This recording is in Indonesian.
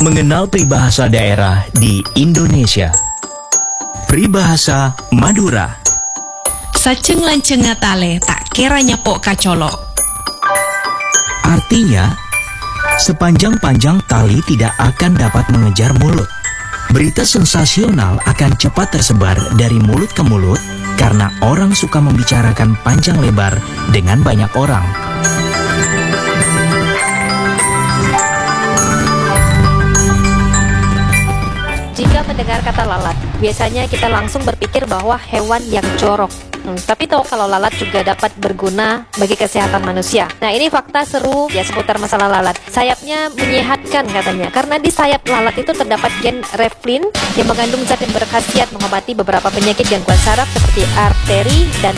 Mengenal peribahasa daerah di Indonesia. Peribahasa Madura. Saceng lanceng ngatale tak kira nyapok kacolok. Artinya, sepanjang-panjang tali tidak akan dapat mengejar mulut. Berita sensasional akan cepat tersebar dari mulut ke mulut karena orang suka membicarakan panjang lebar dengan banyak orang. Jika mendengar kata lalat, biasanya kita langsung berpikir bahwa hewan yang jorok. Tapi tahu kalau lalat juga dapat berguna bagi kesehatan manusia. Nah, ini fakta seru ya seputar masalah lalat. Sayapnya menyehatkan katanya, karena di sayap lalat itu terdapat gen reflin yang mengandung zat yang berkhasiat mengobati beberapa penyakit gangguan saraf seperti arteri dan